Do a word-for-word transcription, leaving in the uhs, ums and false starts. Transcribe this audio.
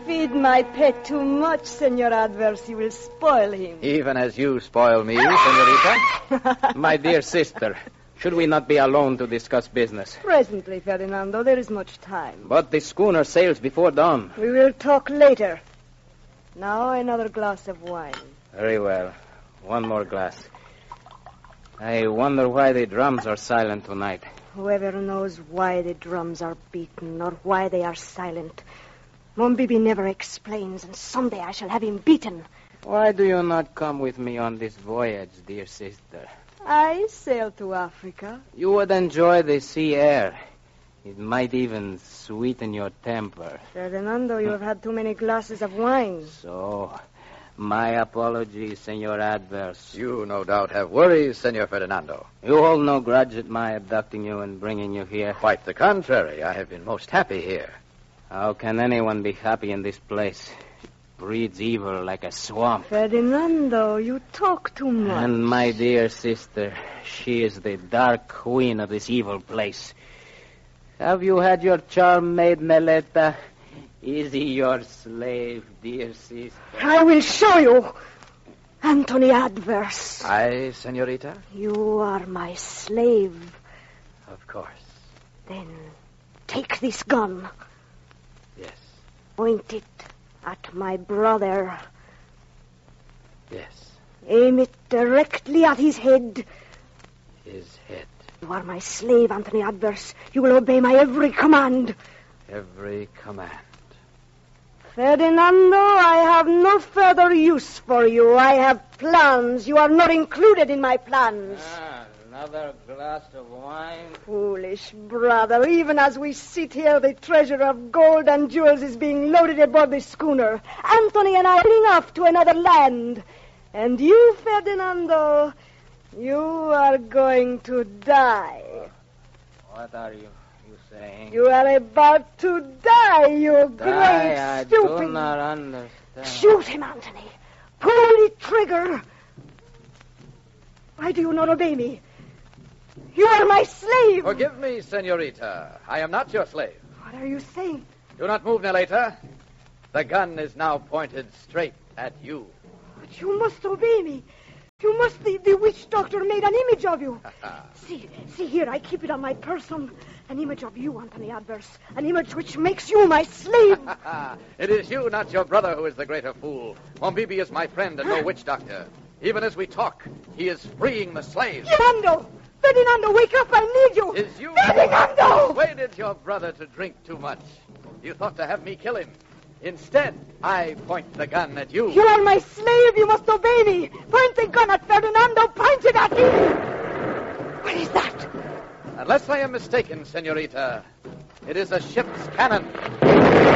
feed my pet too much, Senor Adverse. You will spoil him. Even as you spoil me, senorita. My dear sister, should we not be alone to discuss business? Presently, Ferdinando. There is much time. But the schooner sails before dawn. We will talk later. Now another glass of wine. Very well. One more glass. I wonder why the drums are silent tonight. Whoever knows why the drums are beaten or why they are silent. Mombibi never explains, and someday I shall have him beaten. Why do you not come with me on this voyage, dear sister? I sail to Africa. You would enjoy the sea air. It might even sweeten your temper. Ferdinando, you have had too many glasses of wine. So, my apologies, Senor Adverse. You no doubt have worries, Senor Ferdinando. You hold no grudge at my abducting you and bringing you here. Quite the contrary. I have been most happy here. How can anyone be happy in this place? It breeds evil like a swamp. Ferdinando, you talk too much. And my dear sister, she is the dark queen of this evil place. Have you had your charm made, Meleta? Is he your slave, dear sister? I will show you. Anthony Adverse. Aye, senorita? You are my slave. Of course. Then take this gun. Yes. Point it at my brother. Yes. Aim it directly at his head. His head. You are my slave, Anthony Adverse. You will obey my every command. Every command. Ferdinando, I have no further use for you. I have plans. You are not included in my plans. Ah, another glass of wine. Foolish brother. Even as we sit here, the treasure of gold and jewels is being loaded aboard the schooner. Anthony and I are heading off to another land. And you, Ferdinando, you are going to die. What are you, you saying? You are about to die, you Die, great I stupid. do not understand. Shoot him, Anthony. Pull the trigger. Why do you not obey me? You are my slave. Forgive me, senorita. I am not your slave. What are you saying? Do not move, Neleta. The gun is now pointed straight at you. But you must obey me. You must. The, the witch doctor made an image of you. see, see here. I keep it on my person. An image of you, Anthony Adverse. An image which makes you my slave. It is you, not your brother, who is the greater fool. Mombibi is my friend and no witch doctor. Even as we talk, he is freeing the slaves. Ferdinando! Ferdinando, wake up. I need you. Is you Ferdinando! persuaded your brother to drink too much? You thought to have me kill him. Instead, I point the gun at you. You are my slave. You must obey me. Point the gun at Ferdinando. Point it at him. What is that? Unless I am mistaken, senorita, it is a ship's cannon.